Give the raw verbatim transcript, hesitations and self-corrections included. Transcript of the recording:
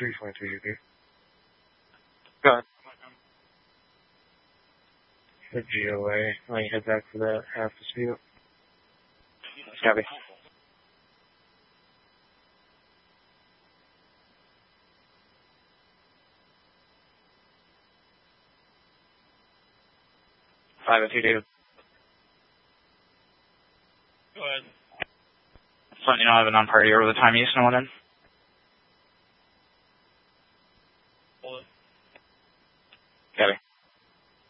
three twenty-three, okay? Go ahead. The G O A. I'll let you head back for that half dispute. Copy. Five oh two, David. Go ahead. Just letting you know I have a non-party over the time use, no one in.